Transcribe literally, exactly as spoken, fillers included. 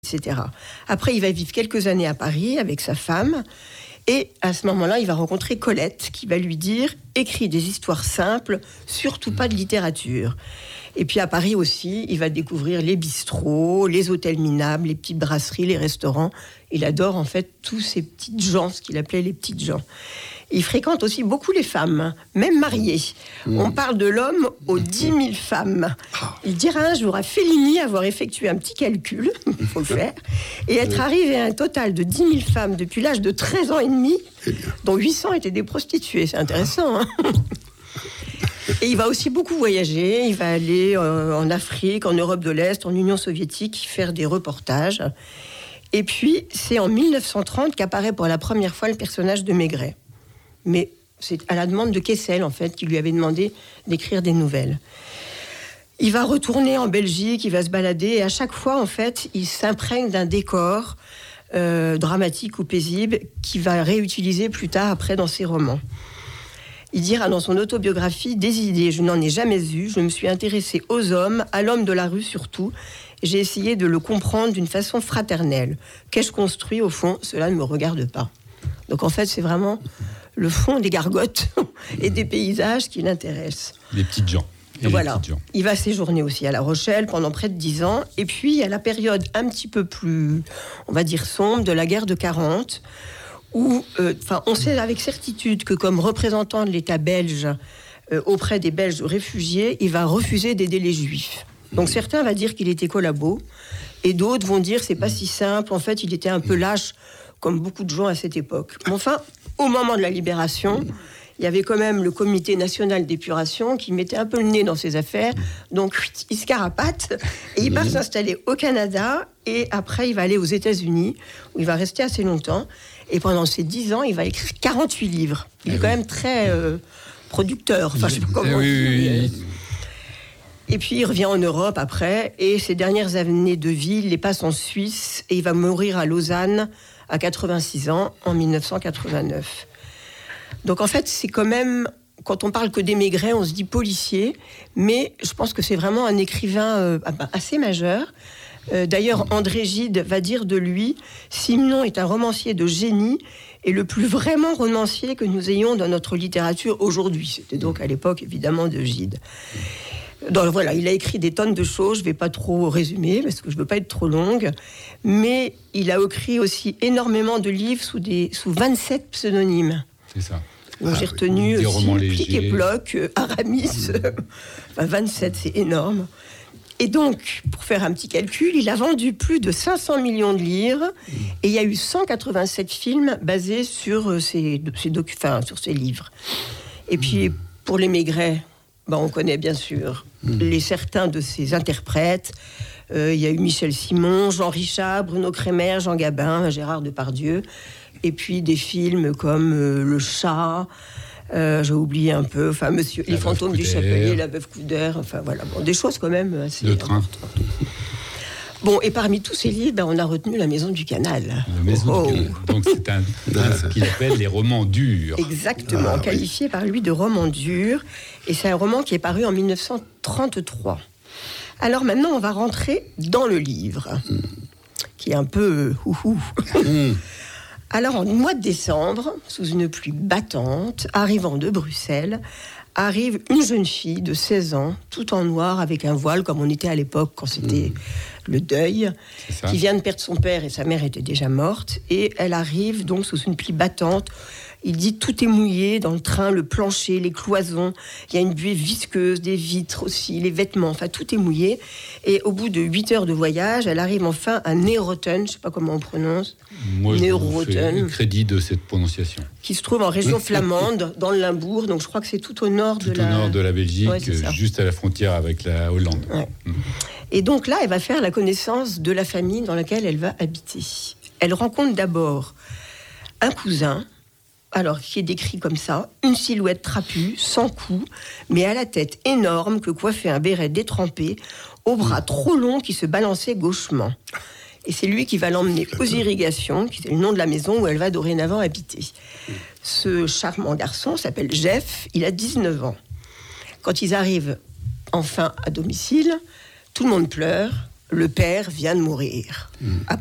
et cetera. Après, il va vivre quelques années à Paris avec sa femme. Et à ce moment-là, il va rencontrer Colette, qui va lui dire « Écris des histoires simples, surtout pas de littérature ». Et puis à Paris aussi, il va découvrir les bistrots, les hôtels minables, les petites brasseries, les restaurants. Il adore en fait tous ces petites gens, ce qu'il appelait les petites gens. Il fréquente aussi beaucoup les femmes, même mariées. Mmh. On parle de l'homme aux dix mille femmes. Il dira un jour à Fellini avoir effectué un petit calcul, il faut le faire, et être arrivé à un total de dix mille femmes depuis l'âge de treize ans et demi, dont huit cents étaient des prostituées. C'est intéressant, hein. Et il va aussi beaucoup voyager. Il va aller euh, en Afrique, en Europe de l'Est, en Union soviétique, faire des reportages. Et puis, c'est en mille neuf cent trente qu'apparaît pour la première fois le personnage de Maigret. Mais c'est à la demande de Kessel, en fait, qui lui avait demandé d'écrire des nouvelles. Il va retourner en Belgique, il va se balader, et à chaque fois, en fait, il s'imprègne d'un décor euh, dramatique ou paisible qu'il va réutiliser plus tard, après, dans ses romans. Il dira dans son autobiographie « Des idées, je n'en ai jamais eu. Je me suis intéressé aux hommes, à l'homme de la rue surtout. J'ai essayé de le comprendre d'une façon fraternelle. Qu'ai-je construit, au fond, cela ne me regarde pas. » Donc en fait, c'est vraiment le fond des gargotes et des paysages qui l'intéressent. Les petites gens. Et voilà. Les petites gens. Il va séjourner aussi à La Rochelle pendant près de dix ans. Et puis, il y a la période un petit peu plus, on va dire, sombre de la guerre de quarante, où, enfin, euh, on sait avec certitude que comme représentant de l'État belge euh, auprès des Belges réfugiés, il va refuser d'aider les Juifs. Donc certains vont dire qu'il était collabo, et d'autres vont dire c'est pas si simple. En fait, il était un peu lâche, comme beaucoup de gens à cette époque. Mais enfin, au moment de la libération, il y avait quand même le Comité national d'épuration qui mettait un peu le nez dans ses affaires. Donc il se carapate et il part s'installer au Canada. Et après, il va aller aux États-Unis, où il va rester assez longtemps. Et pendant ces dix ans, il va écrire quarante-huit livres. Il est quand même très euh, producteur. Enfin, je sais pas comment oui, oui, oui. Et puis, il revient en Europe après. Et ses dernières années de vie, il les passe en Suisse. Et il va mourir à Lausanne à quatre-vingt-six ans, en mille neuf cent quatre-vingt-neuf. Donc, en fait, c'est quand même... Quand on parle que des Maigret, on se dit policier. Mais je pense que c'est vraiment un écrivain euh, assez majeur. Euh, d'ailleurs, André Gide va dire de lui « Simenon est un romancier de génie et le plus vraiment romancier que nous ayons dans notre littérature aujourd'hui. » C'était donc à l'époque, évidemment, de Gide. Donc voilà, il a écrit des tonnes de choses, je ne vais pas trop résumer parce que je ne veux pas être trop longue, mais il a écrit aussi énormément de livres sous, des, sous vingt-sept pseudonymes. C'est ça. Donc, ah, j'ai retenu des romans légers, Plic et Ploc, euh, Aramis, euh, enfin, vingt-sept, c'est énorme. Et donc, pour faire un petit calcul, il a vendu plus de cinq cents millions de livres et il y a eu cent quatre-vingt-sept films basés sur ces, ces, docu- enfin, sur ces livres. Et puis, pour les Maigret, ben, on connaît bien sûr les, certains de ses interprètes. Euh, il y a eu Michel Simon, Jean Richard, Bruno Kremer, Jean Gabin, Gérard Depardieu. Et puis des films comme euh, Le Chat... Euh, j'ai oublié un peu, enfin, Monsieur, Les Fantômes du Chapelier, La Veuve Coudert, enfin voilà, bon, des choses quand même assez. Le Train. Bon, et parmi tous ces livres, ben, on a retenu La Maison du Canal. La Maison oh. du Canal. Donc c'est un, un ce qu'il appelle les romans durs. Exactement, ah, qualifié oui. par lui de roman dur, et c'est un roman qui est paru en mille neuf cent trente-trois. Alors maintenant, on va rentrer dans le livre, mm. qui est un peu euh, ouhou. Mm. Alors, en mois de décembre, sous une pluie battante, arrivant de Bruxelles, arrive une jeune fille de seize ans, tout en noir, avec un voile, comme on était à l'époque, quand c'était mmh. le deuil, qui vient de perdre son père et sa mère était déjà morte. Et elle arrive donc sous une pluie battante. Il dit tout est mouillé dans le train, le plancher, les cloisons. Il y a une buée visqueuse, des vitres aussi, les vêtements, enfin tout est mouillé. Et au bout de huit heures de voyage, elle arrive enfin à Neurotten, je ne sais pas comment on prononce. Moi, je fais crédit de cette prononciation. Qui se trouve en région flamande, dans le Limbourg. Donc je crois que c'est tout au nord tout de la... Tout au nord de la Belgique, ouais, juste à la frontière avec la Hollande. Ouais. Mmh. Et donc là, elle va faire la connaissance de la famille dans laquelle elle va habiter. Elle rencontre d'abord un cousin, alors qui est décrit comme ça, une silhouette trapue, sans cou, mais à la tête énorme que coiffait un béret détrempé, aux bras trop longs qui se balançaient gauchement. Et c'est lui qui va l'emmener aux irrigations, qui est le nom de la maison où elle va dorénavant habiter. Ce charmant garçon s'appelle Jeff, il a dix-neuf ans. Quand ils arrivent enfin à domicile, tout le monde pleure, le père vient de mourir. Mmh.